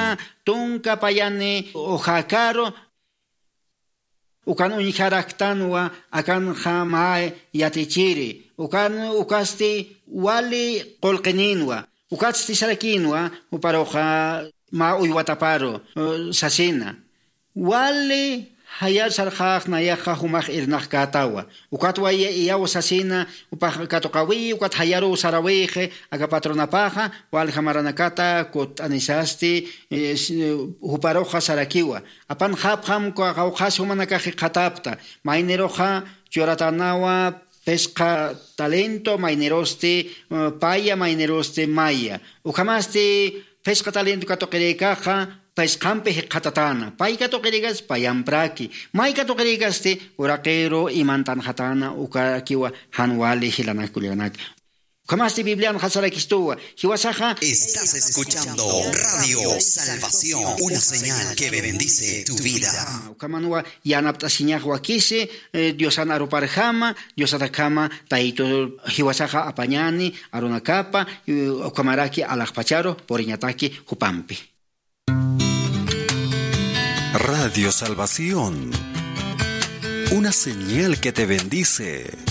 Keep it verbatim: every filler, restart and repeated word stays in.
Paja, tunka payane, ojakaro, ukan unijaraktanwa, akan jamae yatichiri, ukan ukasti wali kolkeninwa, ukasti sarakinwa, uparoja ma uywataparo, sasina. Wali hayar sarjaj nayaja humaj irnaj katawa. Ukatwa iyawa sasina, upaj katokawi, ukat hayaru saraweje, aga patronapaja, wal jamaranakata, kot anisasti, uparoja sarakiwa. Apan japjam ko agaujas humanakaje katapta, maineroja, choratanawa, pesca talento, maineroste, paya, maineroste, maya. Ukamaste, pesca talento katokerekaja, pescampe katatana, paika tokerigas payampraki, maika tokerigas te uraquero y mantanjatana ukarakiwa hanwali hilanakulianak. Kamaste Biblian Hazarakistoa, Hiwasaja. Estás escuchando Radio Salvación, una señal que bendice tu vida. Kamanua yanapta siñahuakise, Dios anaroparjama, Dios atakama, taito Hiwasaja apañani, arunakapa, okamaraki alajpacharo, por iñataki, jupampi. Radio Salvación, una señal que te bendice.